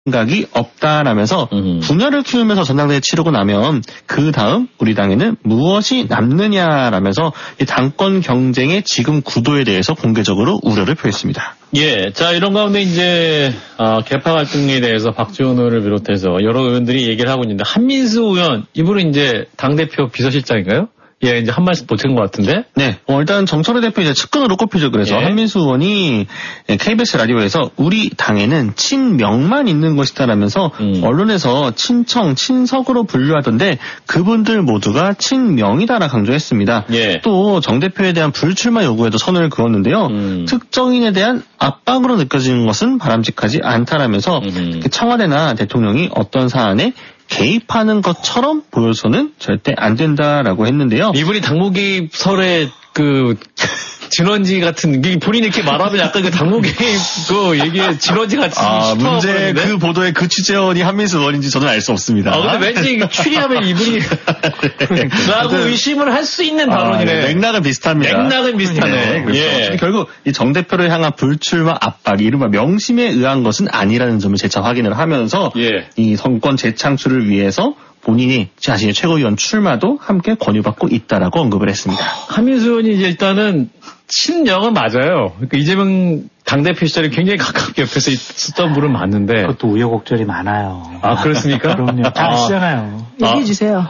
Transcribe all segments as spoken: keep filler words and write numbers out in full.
생각이 없다라면서 음. 분열을 키우면서 전당대회 치르고 나면 그 다음 우리 당에는 무엇이 남느냐라면서 이 당권 경쟁의 지금 구도에 대해서 공개적으로 우려를 표했습니다. 예, 자 이런 가운데 이제 어, 개파 활동에 대해서 박지원 의원을 비롯해서 여러 의원들이 얘기를 하고 있는데 한민수 의원 이분은 이제 당 대표 비서실장인가요? 예, 이제 한 말씀 보탠 것 같은데? 네. 어, 일단 정철회 대표 이제 측근으로 꼽히죠. 그래서 예. 한민수 의원이 케이비에스 라디오에서 우리 당에는 친명만 있는 것이다라면서 음. 언론에서 친청, 친석으로 분류하던데 그분들 모두가 친명이다라 강조했습니다. 예. 또 정 대표에 대한 불출마 요구에도 선을 그었는데요. 음. 특정인에 대한 압박으로 느껴지는 것은 바람직하지 않다라면서 음. 청와대나 대통령이 어떤 사안에 개입하는 것처럼 보여서는 절대 안 된다라고 했는데요. 이분이 당무개입설의 그 진원지 같은 본인이 이렇게 말하면 약간 그 당무개입 그 얘기에 진원지 같이 아 문제 그 보도의 그 취재원이 한민수 의원인지 저는 알 수 없습니다. 아 근데 왠지 추리하면 이분이 라고 의심을 할 수 있는 발언이네. 아, 맥락은 비슷합니다. 맥락은 비슷하네. 네, 그렇죠. 예. 결국 이 정 대표를 향한 불출마 압박, 이른바 명심에 의한 것은 아니라는 점을 재차 확인을 하면서 예. 이 정권 재창출을 위해서 본인이 자신의 최고위원 출마도 함께 권유받고 있다라고 언급을 했습니다. 한민수 의원이 이제 일단은 친명은 맞아요. 그러니까 이재명 당대표 시절에 굉장히 가깝게 옆에서 있었던 분은 맞는데. 그것도 우여곡절이 많아요. 아, 그렇습니까? 그럼요. 다 아. 아시잖아요. 얘기해주세요.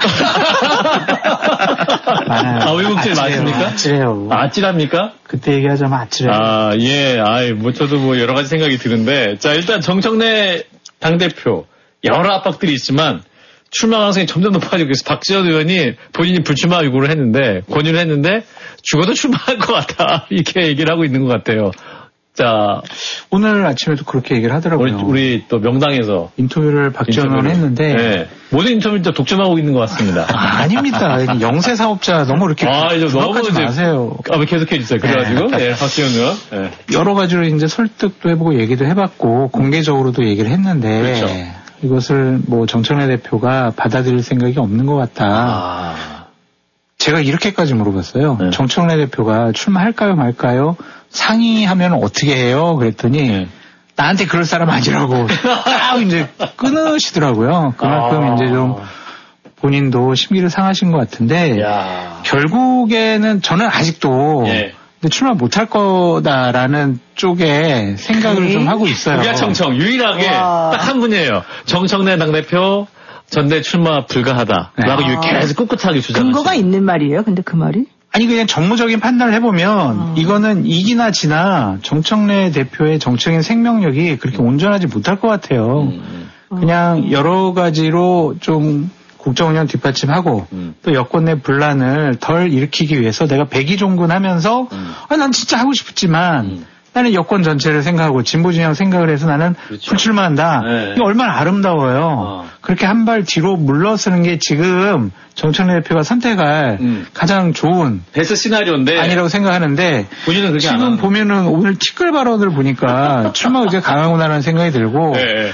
많아요. 아, 우여곡절이 많습니까? 아찔해요. 아, 아찔합니까? 그때 얘기하자면 아찔해요. 아, 예. 아이, 뭐, 저도 뭐 여러 가지 생각이 드는데. 자, 일단 정청래 당대표. 여러 압박들이 있지만, 출마 가능성이 점점 높아지고 있어서 박지원 의원이 본인이 불출마 요구를 했는데, 권유를 했는데, 죽어도 출마할 것 같다. 이렇게 얘기를 하고 있는 것 같아요. 자. 오늘 아침에도 그렇게 얘기를 하더라고요. 우리, 우리 또 명당에서. 인터뷰를 박지원 의원 했는데. 네. 모든 인터뷰를 다 독점하고 있는 것 같습니다. 아, 아닙니다. 영세 사업자 너무 이렇게. 아, 이제 너무 이제. 마세요. 아, 계속해 주세요. 그래가지고. 네, 네 박지원 의원. 네. 여러 가지로 이제 설득도 해보고 얘기도 해봤고, 공개적으로도 얘기를 했는데. 그렇죠. 이것을 뭐 정청래 대표가 받아들일 생각이 없는 것 같다. 아. 제가 이렇게까지 물어봤어요. 네. 정청래 대표가 출마할까요 말까요? 상의하면 어떻게 해요? 그랬더니 네. 나한테 그럴 사람 아니라고 딱 이제 끊으시더라고요. 그만큼 아. 이제 좀 본인도 심기를 상하신 것 같은데 야. 결국에는 저는 아직도 네. 근데 출마 못할 거다라는 쪽에 생각을 네. 좀 하고 있어요. 의아청청 유일하게 딱 한 분이에요. 정청래 당대표 전대 출마 불가하다. 네. 라고 아. 계속 꿋꿋하게 주장하시죠. 근거가 있는 말이에요. 근데 그 말이? 아니 그냥 정무적인 판단을 해보면 아. 이거는 이기나 지나 정청래 대표의 정치적인 생명력이 그렇게 온전하지 못할 것 같아요. 음. 그냥 여러 가지로 좀 국정운영 뒷받침하고 음. 또 여권 내 분란을 덜 일으키기 위해서 내가 백의종군하면서 음. 아, 난 진짜 하고 싶었지만 음. 나는 여권 전체를 생각하고 진보 진영 생각을 해서 나는 그렇죠. 불출마한다. 네. 이게 얼마나 아름다워요. 어. 그렇게 한 발 뒤로 물러서는 게 지금 정청래 대표가 선택할 음. 가장 좋은 베스트 시나리오인데 아니라고 생각하는데 본인은 그렇게 지금 안 보면은 오늘 티끌 발언을 보니까 출마 의지가 강하구나라는 생각이 들고 네.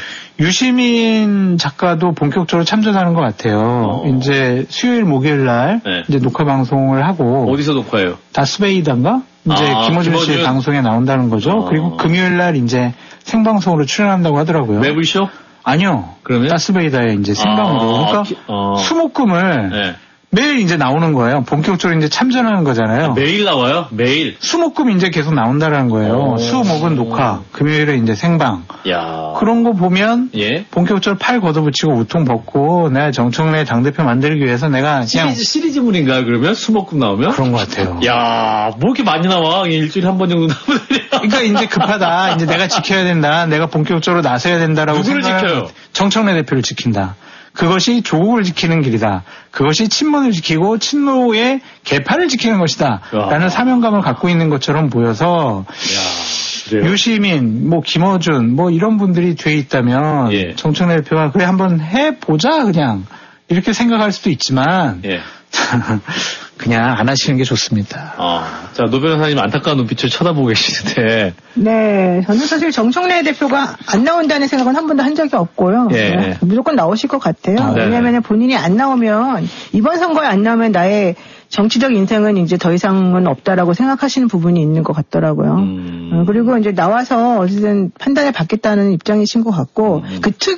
유시민 작가도 본격적으로 참전하는 것 같아요. 어. 이제 수요일 목요일 날 네. 이제 녹화 방송을 하고 어디서 녹화해요? 다스베이다인가? 이제 아, 김어준 씨 김어준. 방송에 나온다는 거죠. 어. 그리고 금요일 날 이제 생방송으로 출연한다고 하더라고요. 매블쇼? 아니요. 그러면 다스베이다에 이제 생방으로. 아, 그러니까 기, 어. 수목금을 네. 매일 이제 나오는 거예요. 본격적으로 이제 참전하는 거잖아요. 아, 매일 나와요? 매일? 수목금 이제 계속 나온다라는 거예요. 오. 수목은 녹화, 금요일에 이제 생방. 야. 그런 거 보면 예? 본격적으로 팔 걷어붙이고 우통 벗고 내가 정청래 당대표 만들기 위해서 내가 그냥 시리즈, 시리즈물인가요? 그러면 수목금 나오면? 그런 것 같아요. 야, 뭐 이렇게 많이 나와? 일주일에 한 번 정도 나오면. 그러니까 이제 급하다. 이제 내가 지켜야 된다. 내가 본격적으로 나서야 된다라고 누구를 지켜요? 정청래 대표를 지킨다. 그것이 조국을 지키는 길이다. 그것이 친문을 지키고 친노의 개파를 지키는 것이다. 야. 라는 사명감을 갖고 있는 것처럼 보여서 야, 유시민, 뭐 김어준, 뭐 이런 분들이 돼 있다면 예. 정청래 대표가 그래 한번 해보자 그냥 이렇게 생각할 수도 있지만 예. 그냥 안 하시는 게 좋습니다. 아, 자, 노 변호사님 안타까운 눈빛을 쳐다보고 계시는데. 네, 저는 사실 정청래 대표가 안 나온다는 생각은 한 번도 한 적이 없고요. 예. 네, 무조건 나오실 것 같아요. 아, 네. 왜냐하면 본인이 안 나오면 이번 선거에 안 나오면 나의 정치적 인생은 이제 더 이상은 없다라고 생각하시는 부분이 있는 것 같더라고요. 음. 어, 그리고 이제 나와서 어쨌든 판단을 받겠다는 입장이신 것 같고 음. 그 특